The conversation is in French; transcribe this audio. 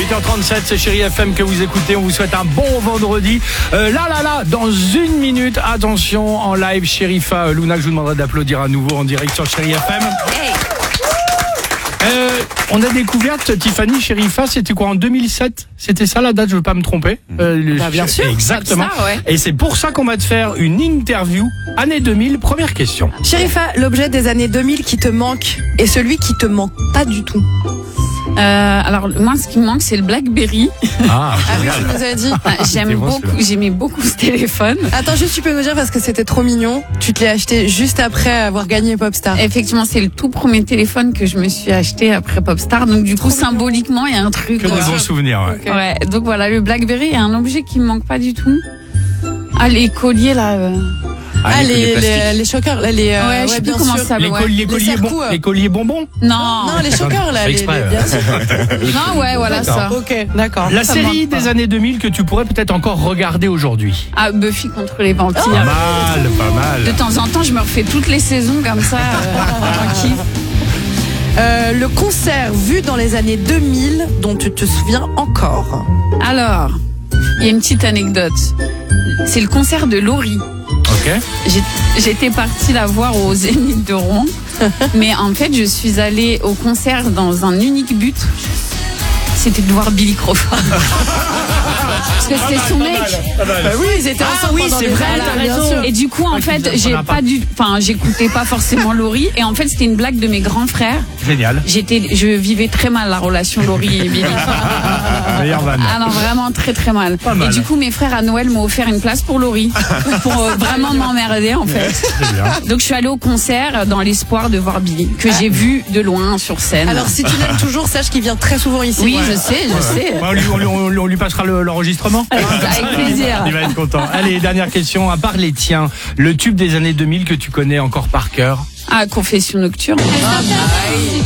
8h37, c'est Chérie FM que vous écoutez. On vous souhaite un bon vendredi. Dans une minute, attention, en live, Sherifa Luna, que je vous demanderai d'applaudir à nouveau en direct sur Chérie FM. Hey. On a découvert Tiffany Sherifa, c'était quoi, en 2007? C'était ça la date, je veux pas me tromper. Bien sûr. Exactement. Ça, ouais. Et c'est pour ça qu'on va te faire une interview année 2000. Première question. Sherifa, l'objet des années 2000 qui te manque et celui qui te manque pas du tout. Alors moi, ce qui me manque, c'est le BlackBerry. Ah oui, tu nous as dit. J'aimais beaucoup ce téléphone. Attends, juste tu peux nous dire parce que c'était trop mignon. Tu te l'as acheté juste après avoir gagné Popstar. Effectivement, c'est le tout premier téléphone que je me suis acheté après Popstar. Donc du coup, symboliquement, il y a un truc. Que des bons souvenirs. Ouais. Okay. Ouais. Donc voilà, le BlackBerry est un objet qui me manque pas du tout. Ah, les colliers là. Les choqueurs là, je sais plus comment ça s'appelle. Les colliers bonbons. Non, les choqueurs là, bien sûr. Non, ouais, voilà ça. OK, d'accord. La série des années 2000 que tu pourrais peut-être encore regarder aujourd'hui. Ah, Buffy contre les vampires. Pas mal. De temps en temps, je me refais toutes les saisons comme ça. Tranquille. Le concert vu dans les années 2000 dont tu te souviens encore. Alors, il y a une petite anecdote. C'est le concert de Laurie. Ok. J'étais partie la voir au Zénith de Rouen, mais en fait, je suis allée au concert dans un unique but. C'était de voir Billy Crawford. Parce que c'était son mec. Oui, ils étaient ensemble. Oui, c'est vrai, t'as raison. Et du coup, en fait, j'écoutais pas forcément Laurie. Et en fait, c'était une blague de mes grands frères. Génial. Je vivais très mal la relation Laurie et Billy. Meilleure vanne. Ah non, vraiment très très mal. Et du coup, mes frères à Noël m'ont offert une place pour Laurie. Pour vraiment m'emmerder, en fait. Donc, je suis allée au concert dans l'espoir de voir Billy, que j'ai vu de loin sur scène. Alors, si tu l'aimes toujours, sache qu'il vient très souvent ici. Oui, je sais. On lui passera l'enregistrement. Avec plaisir. Il va être content. Allez, dernière question. À part les tiens, le tube des années 2000 que tu connais encore par cœur. Ah, Confession nocturne.